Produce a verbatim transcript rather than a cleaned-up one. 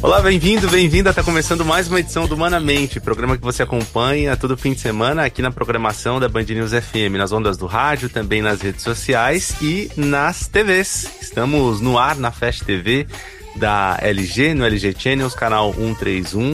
Olá, bem-vindo, bem-vinda. Tá começando mais uma edição do Humanamente, programa que você acompanha todo fim de semana aqui na programação da Band News F M, nas ondas do rádio, também nas redes sociais e nas T Vs. Estamos no ar na Fast T V da L G, no L G Channels, canal cento e trinta e um,